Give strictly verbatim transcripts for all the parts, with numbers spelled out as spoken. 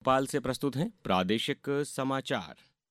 भोपाल से प्रस्तुत हैं प्रादेशिक समाचार।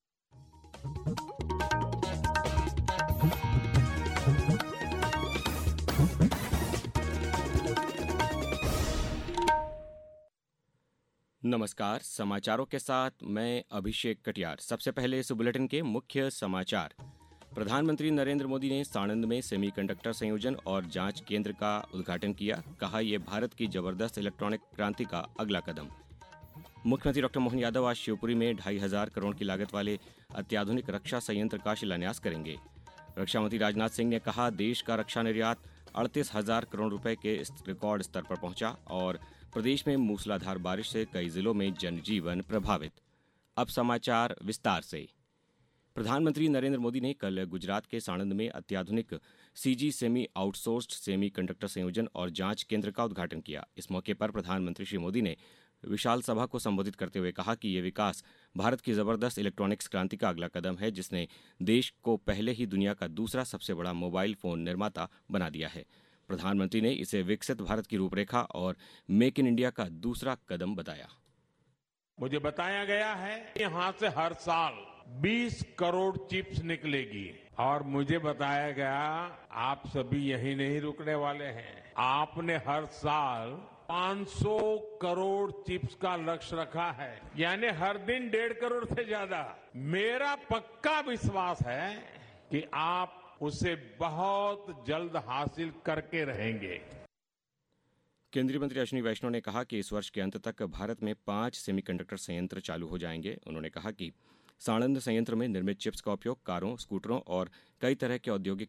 नमस्कार, समाचारों के साथ मैं अभिषेक कटियार। सबसे पहले इस बुलेटिन के मुख्य समाचार। प्रधानमंत्री नरेंद्र मोदी ने साणंद में सेमीकंडक्टर संयोजन और जांच केंद्र का उद्घाटन किया। कहा, यह भारत की जबरदस्त इलेक्ट्रॉनिक क्रांति का अगला कदम। मुख्यमंत्री डॉक्टर मोहन यादव आज शिवपुरी में ढाई हजार करोड़ की लागत वाले अत्याधुनिक रक्षा संयंत्र का शिलान्यास करेंगे। रक्षा मंत्री राजनाथ सिंह ने कहा, देश का रक्षा निर्यात अड़तीस हजार करोड़ रुपए के रिकॉर्ड स्तर पर पहुंचा और प्रदेश में मूसलाधार बारिश से कई जिलों में जनजीवन प्रभावित। अब समाचार विस्तार से। प्रधानमंत्री नरेंद्र मोदी ने कल गुजरात के साणंद में अत्याधुनिक CG semi outsourced semi conductor संयोजन और जांच केंद्र का उद्घाटन किया। इस मौके पर प्रधानमंत्री श्री मोदी ने विशाल सभा को संबोधित करते हुए कहा कि यह विकास भारत की जबरदस्त इलेक्ट्रॉनिक्स क्रांति का अगला कदम है, जिसने देश को पहले ही दुनिया का दूसरा सबसे बड़ा मोबाइल फोन निर्माता बना दिया है। प्रधानमंत्री ने इसे विकसित भारत की रूपरेखा और मेक इन इंडिया का दूसरा कदम बताया। मुझे बताया गया है यहां से हर साल बीस करोड़ चिप्स निकलेगी और मुझे बताया गया आप सभी यही नहीं रुकने वाले हैं। आपने हर साल पाँच सौ करोड़ चिप्स का लक्ष्य रखा है, यानी हर दिन डेढ़ करोड़ से ज्यादा। मेरा पक्का विश्वास है कि आप उसे बहुत जल्द हासिल करके रहेंगे। केंद्रीय मंत्री अश्विनी वैष्णव ने कहा कि इस वर्ष के अंत तक भारत में पांच सेमीकंडक्टर संयंत्र चालू हो जाएंगे। उन्होंने कहा कि साणंद संयंत्र में निर्मित चिप्स का उपयोग कारों, स्कूटरों और कई तरह के औद्योगिक